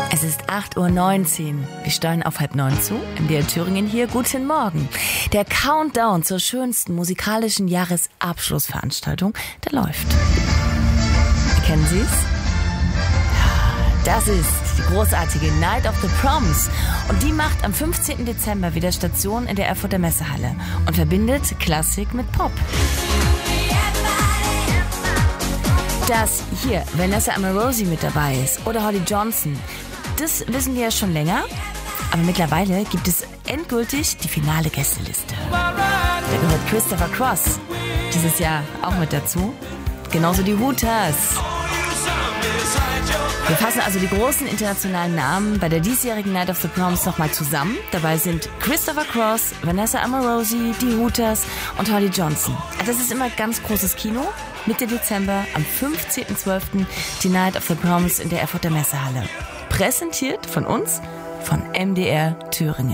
Es ist 8:19 Uhr. Wir steuern auf 8:30 zu. MDR Thüringen hier. Guten Morgen. Der Countdown zur schönsten musikalischen Jahresabschlussveranstaltung, der läuft. Kennen Sie es? Das ist die großartige Night of the Proms. Und die macht am 15. Dezember wieder Station in der Erfurter Messehalle und verbindet Klassik mit Pop. Dass hier Vanessa Amorosi mit dabei ist oder Holly Johnson, das wissen wir ja schon länger. Aber mittlerweile gibt es endgültig die finale Gästeliste. Da gehört Christopher Cross dieses Jahr auch mit dazu. Genauso die Hooters. Wir fassen also die großen internationalen Namen bei der diesjährigen Night of the Proms nochmal zusammen. Dabei sind Christopher Cross, Vanessa Amorosi, die Hooters und Holly Johnson. Das ist immer ganz großes Kino. Mitte Dezember, am 15.12. die Night of the Proms in der Erfurter Messehalle. Präsentiert von uns, von MDR Thüringen.